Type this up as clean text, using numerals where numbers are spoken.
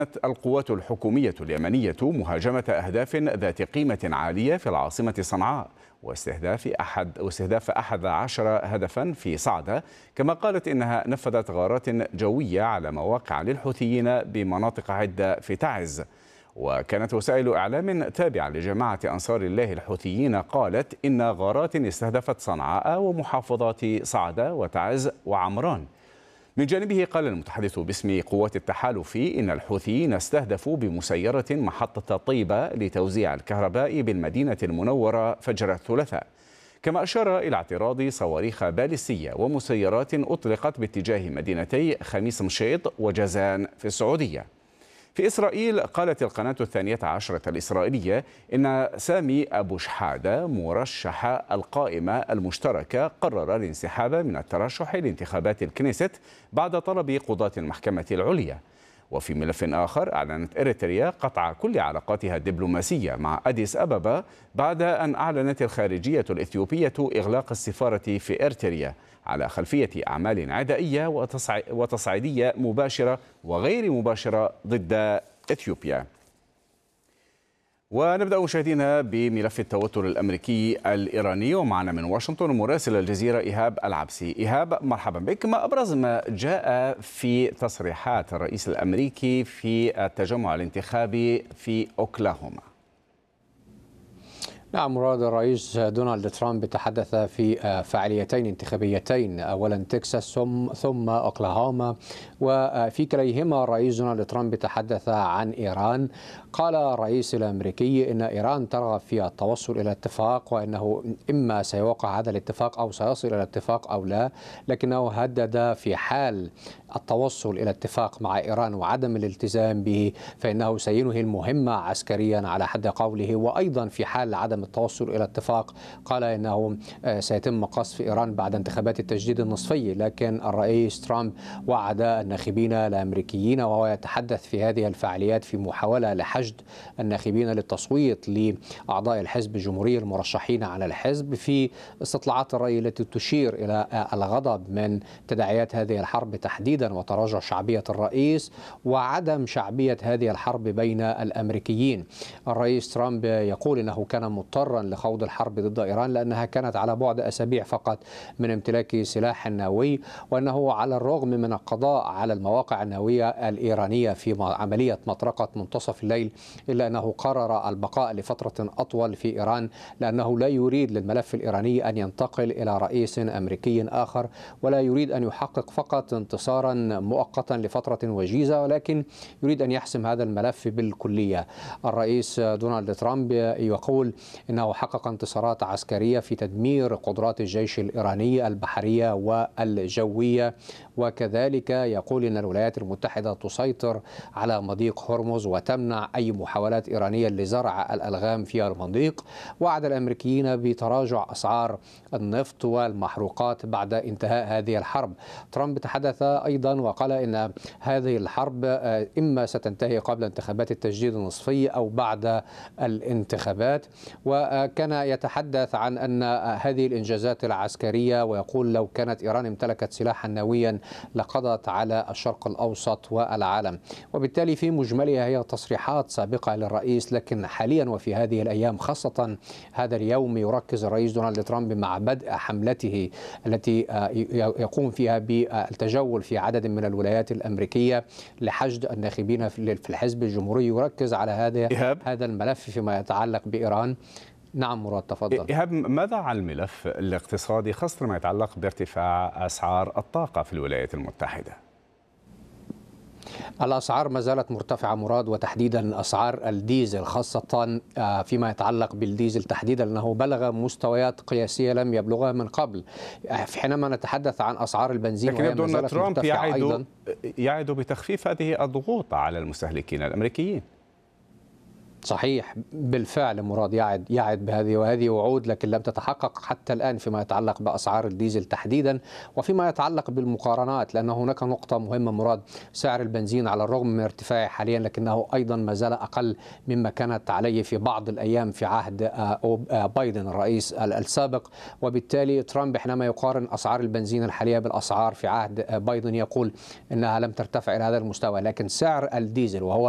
القوات الحكومية اليمنية مهاجمة أهداف ذات قيمة عالية في العاصمة صنعاء واستهداف 11 هدفا في صعدة، كما قالت إنها نفذت غارات جوية على مواقع للحوثيين بمناطق عدة في تعز. وكانت وسائل إعلام تابعة لجماعة أنصار الله الحوثيين قالت إن غارات استهدفت صنعاء ومحافظات صعدة وتعز وعمران. من جانبه قال المتحدث باسم قوات التحالف إن الحوثيين استهدفوا بمسيرة محطة طيبة لتوزيع الكهرباء بالمدينة المنورة فجر الثلاثاء، كما أشار إلى اعتراض صواريخ باليستية ومسيرات أطلقت باتجاه مدينتي خميس مشيط وجازان في السعودية. في إسرائيل قالت القناة 12 الإسرائيلية إن سامي أبو شحادة مرشح القائمة المشتركة قرر الانسحاب من الترشح لانتخابات الكنيست بعد طلب قضاة المحكمة العليا. وفي ملف آخر أعلنت إريتريا قطع كل علاقاتها الدبلوماسية مع أديس أبابا بعد أن أعلنت الخارجية الإثيوبية إغلاق السفارة في إريتريا على خلفية أعمال عدائية وتصعيدية مباشرة وغير مباشرة ضد إثيوبيا. ونبدأ مشاهدينا بملف التوتر الأمريكي الإيراني، ومعنا من واشنطن مراسل الجزيرة إيهاب العبسي. إيهاب، مرحبا بك. ما أبرز ما جاء في تصريحات الرئيس الأمريكي في التجمع الانتخابي في أوكلاهوما؟ نعم مراد، الرئيس دونالد ترامب تحدث في فعاليتين انتخابيتين، أولا تكساس ثم أوكلاهوما، وفي كليهما الرئيس دونالد ترامب تحدث عن إيران. قال الرئيس الأمريكي إن إيران ترغب في التوصل إلى اتفاق، وأنه إما سيوقع هذا الاتفاق أو سيصل إلى اتفاق أو لا، لكنه هدد في حال التوصل إلى اتفاق مع إيران وعدم الالتزام به فإنه سينهي المهمة عسكريا على حد قوله. وأيضا في حال عدم التوصل إلى اتفاق قال إنه سيتم قصف إيران بعد انتخابات التجديد النصفي. لكن الرئيس ترامب وعد الناخبين الأمريكيين، وهو يتحدث في هذه الفعاليات في محاولة لحشد الناخبين للتصويت لأعضاء الحزب الجمهوري المرشحين على الحزب، في استطلاعات الرأي التي تشير إلى الغضب من تداعيات هذه الحرب تحديدا وتراجع شعبية الرئيس وعدم شعبية هذه الحرب بين الأمريكيين. الرئيس ترامب يقول إنه كان مضطرا لخوض الحرب ضد إيران لأنها كانت على بعد أسابيع فقط من امتلاك سلاح نووي، وأنه على الرغم من القضاء على المواقع النووية الإيرانية في عملية مطرقة منتصف الليل إلا أنه قرر البقاء لفترة أطول في إيران، لأنه لا يريد للملف الإيراني أن ينتقل إلى رئيس أمريكي آخر، ولا يريد أن يحقق فقط انتصارا مؤقتا لفترة وجيزة، ولكن يريد أن يحسم هذا الملف بالكلية. الرئيس دونالد ترامب يقول إنه حقق انتصارات عسكرية في تدمير قدرات الجيش الإيراني البحرية والجوية، وكذلك يقول إن الولايات المتحدة تسيطر على مضيق هرمز وتمنع أي محاولات إيرانية لزرع الألغام في المضيق. وعد الأمريكيين بتراجع أسعار النفط والمحروقات بعد انتهاء هذه الحرب. ترامب تحدث أيضا وقال إن هذه الحرب إما ستنتهي قبل انتخابات التجديد النصفي أو بعد الانتخابات، وكان يتحدث عن أن هذه الإنجازات العسكرية، ويقول لو كانت إيران امتلكت سلاحا نوويا لقضت على الشرق الأوسط والعالم. وبالتالي في مجملها هي تصريحات سابقة للرئيس، لكن حاليا وفي هذه الأيام خاصة هذا اليوم يركز الرئيس دونالد ترامب مع بدء حملته التي يقوم فيها بالتجول في عدد من الولايات الأمريكية لحشد الناخبين في الحزب الجمهوري، يركز على هذا الملف فيما يتعلق بإيران. نعم مراد، تفضل. إيهاب، ماذا عن الملف الاقتصادي خاصة ما يتعلق بارتفاع أسعار الطاقة في الولايات المتحدة؟ الأسعار ما زالت مرتفعة مراد، وتحديدا أسعار الديزل، خاصة فيما يتعلق بالديزل تحديدا أنه بلغ مستويات قياسية لم يبلغها من قبل. حينما نتحدث عن أسعار البنزين لكن يبدو أن ترامب أيضا يعد بتخفيف هذه الضغوط على المستهلكين الأمريكيين. صحيح بالفعل مراد، يعد بهذه، وهذه وعود لكن لم تتحقق حتى الآن فيما يتعلق بأسعار الديزل تحديدا. وفيما يتعلق بالمقارنات، لأن هناك نقطة مهمة مراد، سعر البنزين على الرغم من ارتفاعه حاليا لكنه أيضا ما زال أقل مما كانت عليه في بعض الأيام في عهد بايدن الرئيس السابق. وبالتالي ترامب حينما يقارن أسعار البنزين الحالية بالأسعار في عهد بايدن يقول أنها لم ترتفع إلى هذا المستوى، لكن سعر الديزل وهو